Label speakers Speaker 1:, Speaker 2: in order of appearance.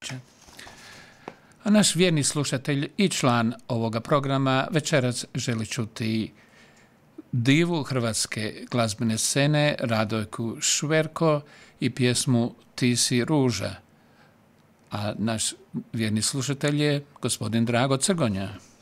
Speaker 1: Vučevića. A naš vjerni slušatelj i član ovoga programa večeras želi čuti divu hrvatske glazbene scene Radojku Šverko i pjesmu Ti si ruža. A naš vjerni slušatelj je gospodin Drago Crgonja.